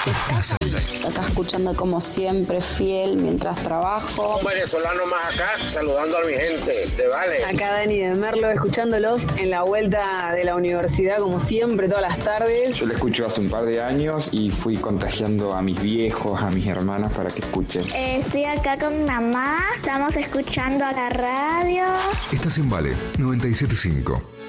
Acá escuchando como siempre, fiel, mientras trabajo. Un venezolano más acá, saludando a mi gente de Vale. Acá Dani de Merlo, escuchándolos en la vuelta de la universidad, como siempre, todas las tardes. Yo lo escucho hace un par de años y fui contagiando a mis viejos, a mis hermanas para que escuchen. Estoy acá con mi mamá, estamos escuchando a la radio. Estás en Vale 97.5.